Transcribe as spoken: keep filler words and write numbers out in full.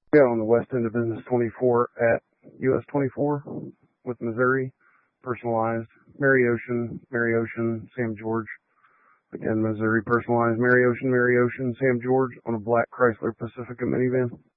Yeah, on the west end of Business twenty-four at U S twenty-four with Missouri. Personalized. Mary Ocean, Mary Ocean, Sam George. Again, Missouri personalized. Mary Ocean, Mary Ocean, Sam George on a black Chrysler Pacifica minivan.